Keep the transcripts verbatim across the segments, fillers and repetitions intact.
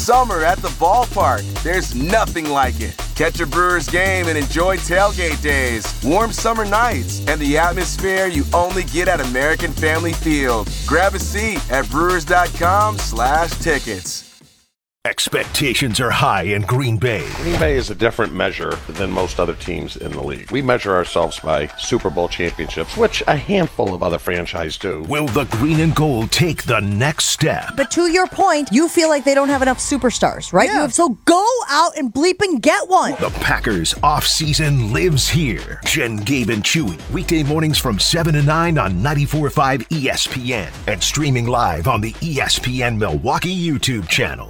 summer at the ballpark. There's nothing like it. Catch a Brewers game and enjoy tailgate days, warm summer nights, and the atmosphere you only get at American Family Field. Grab a seat at brewers.com slash tickets. Expectations are high in Green Bay. Green Bay is a different measure than most other teams in the league. We measure ourselves by Super Bowl championships, which a handful of other franchises do. Will the green and gold take the next step? But to your point, you feel like they don't have enough superstars, right? Yeah. You, so go out and bleep and get one. The Packers offseason lives here. Jen, Gabe, and Chewy. Weekday mornings from seven to nine on ninety-four point five E S P N and streaming live on the E S P N Milwaukee YouTube channel.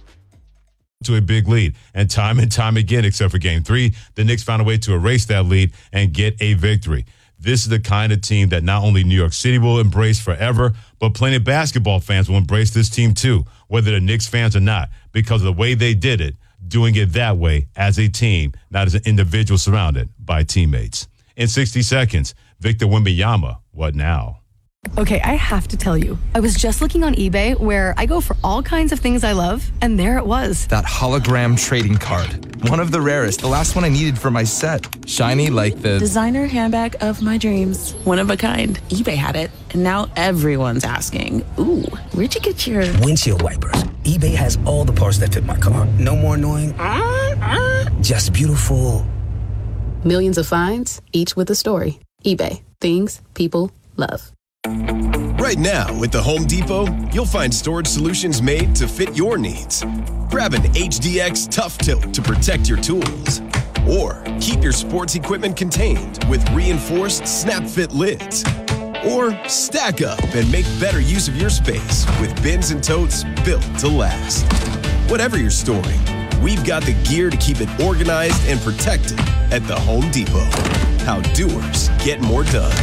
To a big lead, and time and time again, except for game three, the Knicks found a way to erase that lead and get a victory. This is the kind of team that not only New York City will embrace forever, but plenty of basketball fans will embrace this team too, whether they're Knicks fans or not, because of the way they did it, doing it that way as a team, not as an individual surrounded by teammates. In sixty seconds, Victor Wembanyama, what now? Okay, I have to tell you, I was just looking on eBay where I go for all kinds of things I love, and there it was. That hologram trading card. One of the rarest, the last one I needed for my set. Shiny like the designer handbag of my dreams. One of a kind. eBay had it, and now everyone's asking, ooh, where'd you get your windshield wipers? eBay has all the parts that fit my car. No more annoying, uh, uh. just beautiful. Millions of finds, each with a story. eBay. Things people love. Right now, with the Home Depot, you'll find storage solutions made to fit your needs. Grab an H D X Tough Tilt to protect your tools. Or keep your sports equipment contained with reinforced snap-fit lids. Or stack up and make better use of your space with bins and totes built to last. Whatever you're storing, we've got the gear to keep it organized and protected at the Home Depot. How doers get more done.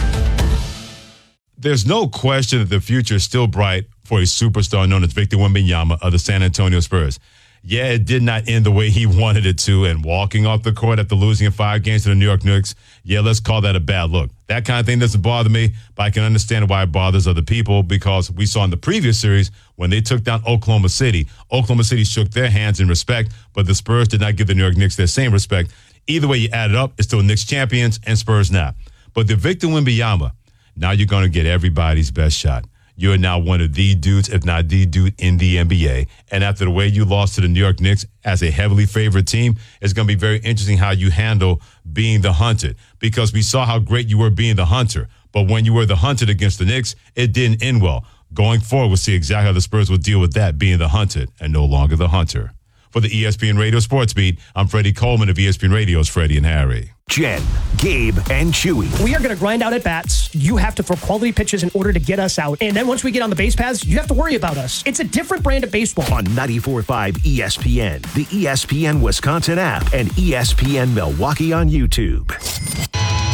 There's no question that the future is still bright for a superstar known as Victor Wembanyama of the San Antonio Spurs. Yeah, it did not end the way he wanted it to, and walking off the court after losing in five games to the New York Knicks, yeah, let's call that a bad look. That kind of thing doesn't bother me, but I can understand why it bothers other people, because we saw in the previous series when they took down Oklahoma City, Oklahoma City shook their hands in respect, but the Spurs did not give the New York Knicks their same respect. Either way you add it up, it's still Knicks champions and Spurs not. But the Victor Wembanyama, now you're going to get everybody's best shot. You're now one of the dudes, if not the dude, in the N B A. And after the way you lost to the New York Knicks as a heavily favored team, it's going to be very interesting how you handle being the hunted. Because we saw how great you were being the hunter. But when you were the hunted against the Knicks, it didn't end well. Going forward, we'll see exactly how the Spurs will deal with that, being the hunted and no longer the hunter. For the E S P N Radio Sports Beat, I'm Freddie Coleman of E S P N Radio's Freddie and Harry. Jen, Gabe, and Chewy. We are going to grind out at bats. You have to throw quality pitches in order to get us out. And then once we get on the base paths, you have to worry about us. It's a different brand of baseball. On ninety-four point five E S P N, the E S P N Wisconsin app, and E S P N Milwaukee on YouTube.